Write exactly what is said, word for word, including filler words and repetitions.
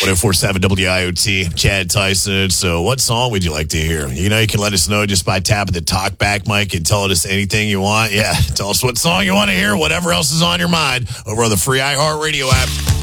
oh four point seven W I O T, Chad Tyson. So what song would you like to hear? You know, you can let us know just by tapping the talk back mic and telling us anything you want. Yeah, tell us what song you want to hear, whatever else is on your mind over on the free iHeartRadio app.